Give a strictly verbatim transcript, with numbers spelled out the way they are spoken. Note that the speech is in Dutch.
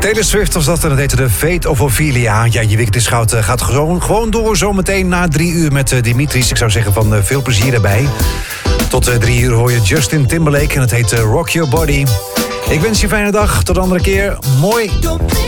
Taylor Swift was dat en dat heette de Fate of Ophelia. Ja, je weekend is goud gaat gewoon, gewoon door zometeen na drie uur met uh, Dimitris. Ik zou zeggen van uh, veel plezier daarbij. Tot uh, drie uur hoor je Justin Timberlake en het heet uh, Rock Your Body. Ik wens je een fijne dag. Tot de andere keer. Mooi.